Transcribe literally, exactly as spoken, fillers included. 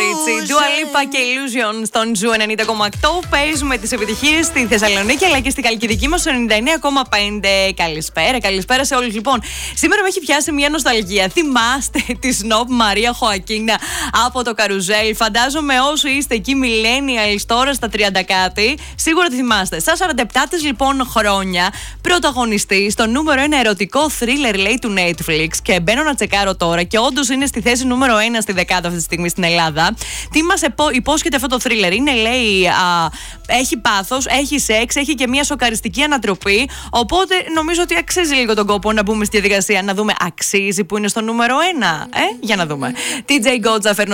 κορίτσι. Dua Lipa και Illusion στον Ζου ενενήντα κόμμα οκτώ. Παίζουμε τις επιτυχίες στη Θεσσαλονίκη αλλά και στη Χαλκιδική μας στο ενενήντα εννέα κόμμα πέντε. Καλησπέρα, καλησπέρα σε όλους. Λοιπόν, σήμερα με έχει πιάσει μια νοσταλγία. Θυμάστε τη Σνοπ Μαρία Χοακίνα από το Καρουζέλ? Φαντάζομαι όσοι είστε εκεί millennials τώρα στα τριάντα κάτι, σίγουρα τη θυμάστε. Στα σαράντα επτά της λοιπόν χρόνια, πρωταγωνιστή στο νούμερο ένα ερωτικό thriller, λέει, του Netflix. Και μπαίνω να τσεκάρω τώρα και όντως είναι στη θέση νούμερο ένα στη δεκάδα αυτή τη στιγμή στην Ελλάδα. Τι μας υπόσχεται αυτό το thriller? Είναι, λέει, α, έχει πάθος, έχει σεξ, έχει και μια σοκαριστική ανατροπή. Οπότε νομίζω ότι αξίζει λίγο τον κόπο να μπούμε στη διαδικασία, να δούμε αξίζει που είναι στο νούμερο ένα. Ε, για να δούμε. τι τζέι Γκότζα,